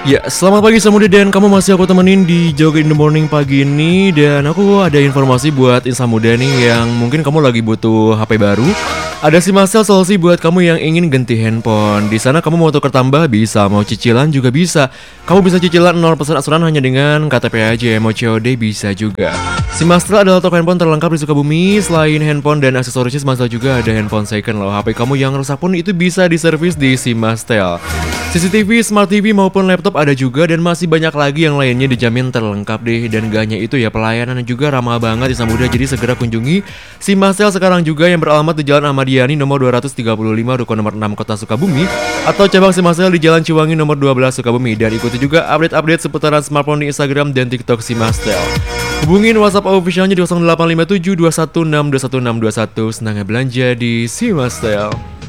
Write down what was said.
Ya, selamat pagi Samude dan kamu masih aku temenin di Joga in the Morning pagi ini. Dan aku ada informasi buat insan muda nih yang mungkin kamu lagi butuh HP baru. Ada si Marcel solusi buat kamu yang ingin ganti handphone. Di sana kamu mau tukar tambah bisa, mau cicilan juga bisa. Kamu bisa cicilan 0% asuran hanya dengan KTP aja, mau COD bisa juga. Si Marcel adalah toko handphone terlengkap di Sukabumi. Selain handphone dan aksesorisnya, Marcel juga ada handphone second loh. HP kamu yang rusak pun itu bisa diservis di si Marcel. CCTV, Smart TV maupun laptop ada juga dan masih banyak lagi yang lainnya dijamin terlengkap deh. Dan gak hanya itu ya, pelayanan juga ramah banget di Samudra, jadi segera kunjungi si Marcel sekarang juga yang beralamat di Jalan Ahmad Yani nomor 235 Ruko nomor 6 Kota Sukabumi atau cabang si Marcel di Jalan Ciwangi nomor 12 Sukabumi. Dan ikuti juga update-update seputaran smartphone di Instagram dan TikTok si Marcel. Hubungin WhatsApp officialnya di 0857 216 21621. Senangnya belanja di si Marcel.